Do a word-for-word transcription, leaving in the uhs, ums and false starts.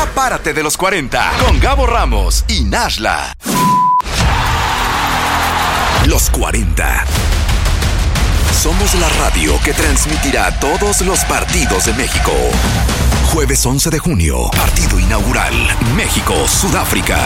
Párate de los cuarenta con Gabo Ramos y Nashla. Los cuarenta. Somos la radio que transmitirá todos los partidos de México. Jueves once de junio, partido inaugural, México-Sudáfrica.